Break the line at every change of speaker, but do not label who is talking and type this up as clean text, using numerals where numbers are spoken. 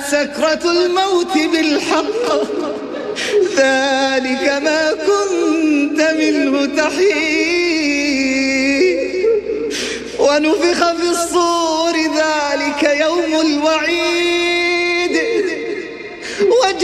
سكرة الموت بالحق ذلك ما كنت منه تحيد ونفخ في الصور